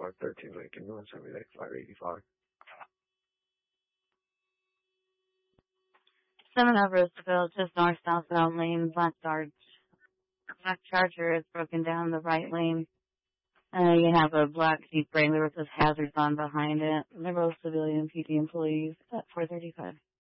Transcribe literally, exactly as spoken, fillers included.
five thirteen Lincoln North, seventy-eight five eighty-five. seven of Roosevelt, just north southbound lane, black Dodge. Black Charger is broken down the right lane. Uh, you have a black Jeep Wrangler with those hazards on behind it. They're both civilian P D employees at four thirty-five.